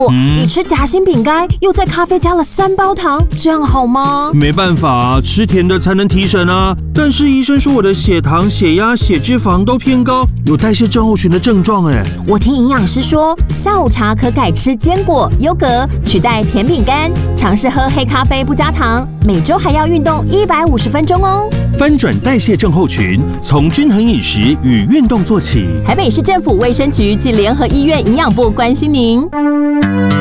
你吃夹心饼干，又在咖啡加了3包糖，这样好吗？ 没办法，吃甜的才能提神啊。但是医生说我的血糖、血压、血脂肪都偏高，有代谢症候群的症状哎。 我听营养师说，下午茶可改吃坚果、优格，取代甜饼干，尝试喝黑咖啡不加糖，每周还要运动150分钟哦。 翻转代谢症候群，从均衡饮食与运动做起。 台北市政府卫生局及联合医院营养部关心您。